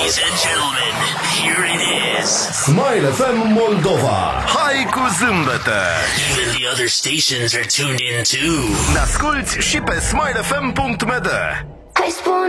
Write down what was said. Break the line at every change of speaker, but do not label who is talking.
Ladies and gentlemen, here it is.
Smile FM Moldova.
Hai cu zâmbete!
Even the other stations are tuned in too.
Ne asculti și pe smilefm.md.
Hai spune